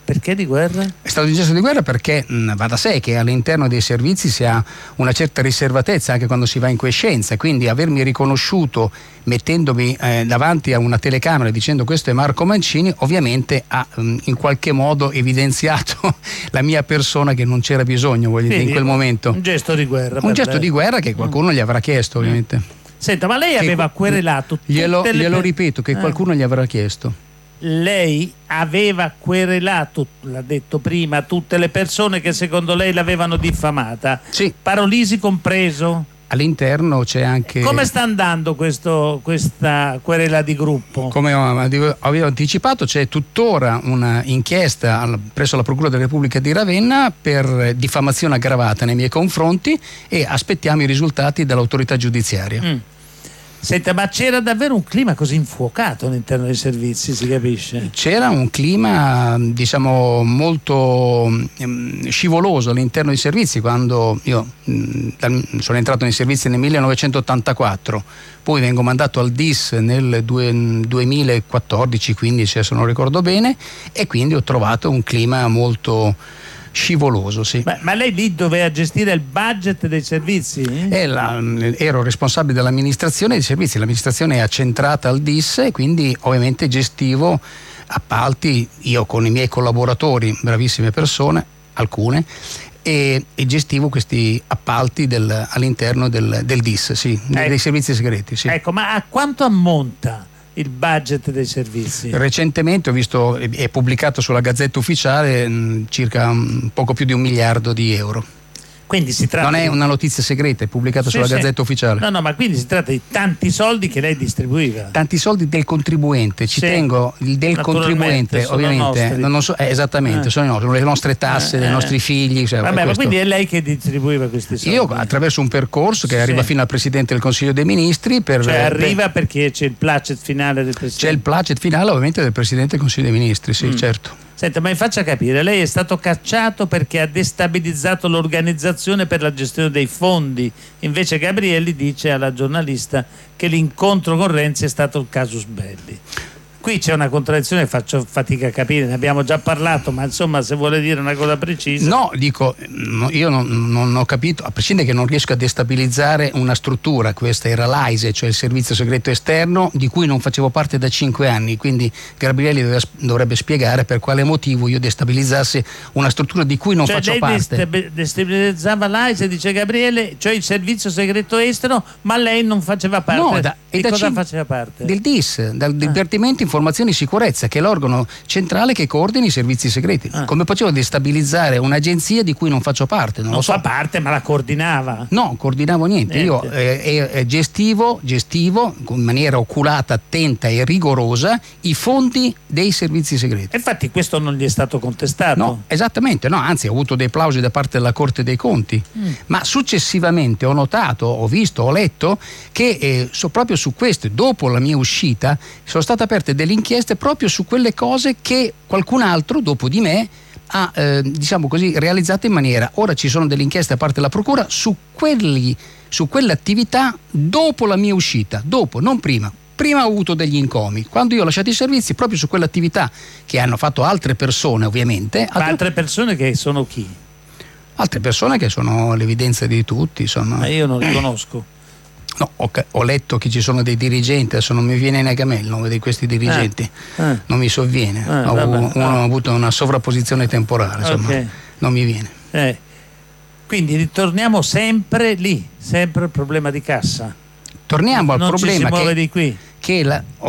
perché di guerra? È stato un gesto di guerra perché va da sé che all'interno dei servizi si ha una certa riservatezza anche quando si va in quiescenza, quindi avermi riconosciuto mettendomi davanti a una telecamera dicendo questo è Marco Mancini ovviamente ha in qualche modo evidenziato la mia persona, che non c'era bisogno, voglio dire, in quel momento. Un gesto di guerra. Un gesto di guerra che qualcuno gli avrà chiesto, ovviamente. Senta, ma lei aveva querelato tutte glielo ripeto, che qualcuno gli avrà chiesto. Lei aveva querelato, l'ha detto prima, tutte le persone che secondo lei l'avevano diffamata? Sì. Parolisi compreso? All'interno c'è anche... Come sta andando questa querela di gruppo? Come avevo anticipato, c'è tuttora una inchiesta presso la Procura della Repubblica di Ravenna per diffamazione aggravata nei miei confronti e aspettiamo i risultati dall'autorità giudiziaria. Senta, ma c'era davvero un clima così infuocato all'interno dei servizi, si capisce? C'era un clima, diciamo, molto scivoloso all'interno dei servizi. Quando io sono entrato nei servizi nel 1984, poi vengo mandato al DIS nel 2014-15, se non ricordo bene, e quindi ho trovato un clima molto scivoloso, sì. Ma lei lì doveva gestire il budget dei servizi? Ero responsabile dell'amministrazione dei servizi, l'amministrazione è accentrata al DIS e quindi ovviamente gestivo appalti, io con i miei collaboratori, bravissime persone, alcune, e gestivo questi appalti all'interno del DIS, sì, dei servizi segreti. Sì. Ecco, ma a quanto ammonta il budget dei servizi? Recentemente ho visto, è pubblicato sulla Gazzetta Ufficiale, circa poco più di 1 miliardo di euro. Quindi si tratta non è una notizia segreta, è pubblicata sulla Gazzetta Ufficiale. No, ma quindi si tratta di tanti soldi che lei distribuiva. Tanti soldi del contribuente, ci tengo, del contribuente, ovviamente. Esattamente, sono le nostre tasse, dei nostri figli. Vabbè, ma quindi è lei che distribuiva questi soldi? Io attraverso un percorso che arriva fino al Presidente del Consiglio dei Ministri. Arriva perché c'è il placet finale del Presidente? C'è il placet finale ovviamente del Presidente del Consiglio dei Ministri, sì, certo. Senta, ma mi faccia capire, lei è stato cacciato perché ha destabilizzato l'organizzazione per la gestione dei fondi, invece Gabrielli dice alla giornalista che l'incontro con Renzi è stato il casus belli. Qui c'è una contraddizione, faccio fatica a capire, ne abbiamo già parlato, ma insomma, se vuole dire una cosa precisa. No, dico, io non ho capito, a prescindere che non riesco a destabilizzare una struttura, questa era l'AISE, cioè il servizio segreto esterno, di cui non facevo parte da 5 anni, quindi Gabrielli dovrebbe spiegare per quale motivo io destabilizzassi una struttura di cui non faccio parte. Lei destabilizzava l'AISE, dice Gabriele, cioè il servizio segreto estero, ma lei non faceva parte. No, cosa faceva parte? Del DIS, dal Dipartimento Informazioni e Sicurezza, che è l'organo centrale che coordina i servizi segreti. Come facevo a destabilizzare un'agenzia di cui non faccio parte? Non lo so. Fa parte, ma la coordinava? No, coordinavo niente. Io gestivo in maniera oculata, attenta e rigorosa i fondi dei servizi segreti. Infatti questo non gli è stato contestato? No, esattamente, no, anzi ho avuto dei plausi da parte della Corte dei Conti, ma successivamente ho notato, ho visto, ho letto che proprio su queste, dopo la mia uscita, sono state aperte delle inchieste proprio su quelle cose che qualcun altro dopo di me ha diciamo così realizzato in maniera. Ora ci sono delle inchieste da parte della procura su quelle attività dopo la mia uscita, dopo, non prima. Prima ho avuto degli incomi, quando io ho lasciato i servizi, proprio su quelle attività che hanno fatto altre persone, ovviamente. Ma altre persone che sono chi? Altre persone che sono all'evidenza di tutti, insomma. Ma io non li conosco. No, ho letto che ci sono dei dirigenti, adesso non mi viene neanche a me il nome di questi dirigenti, non mi sovviene. Uno ha avuto una sovrapposizione temporale, insomma, non mi viene. Quindi ritorniamo sempre lì, sempre il problema di cassa. Torniamo al problema ci si muove di qui. Che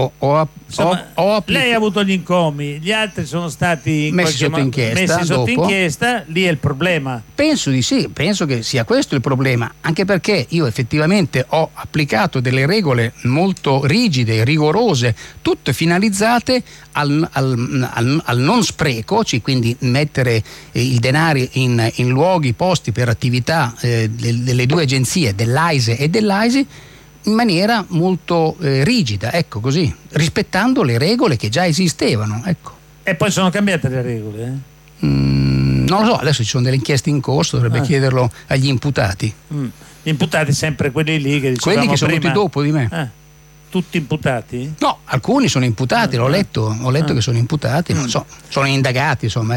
lei ha avuto gli incomi, gli altri sono stati messi sotto inchiesta, lì è il problema. Penso di sì, penso che sia questo il problema, anche perché io effettivamente ho applicato delle regole molto rigide, rigorose, tutte finalizzate al non spreco, cioè quindi mettere il denaro in luoghi, posti per attività delle due agenzie, dell'AISE e dell'AISI, in maniera molto rigida, ecco, così, rispettando le regole che già esistevano, ecco. E poi sono cambiate le regole? Non lo so, adesso ci sono delle inchieste in corso, dovrebbe chiederlo agli imputati. Gli imputati sempre quelli lì che dicevamo quelli che sono prima. venuti dopo di me. Tutti imputati? No, alcuni sono imputati, l'ho letto che sono imputati, non so, sono indagati, insomma.